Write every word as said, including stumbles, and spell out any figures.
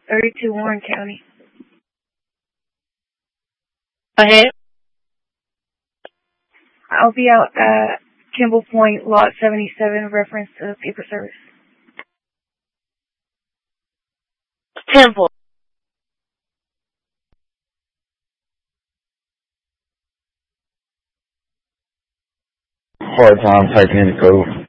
thirty-two Warren County. Ahead. I'll be out at Kimball Point, Lot seventy-seven, reference to paper service. Temple. Hard time taking in the code.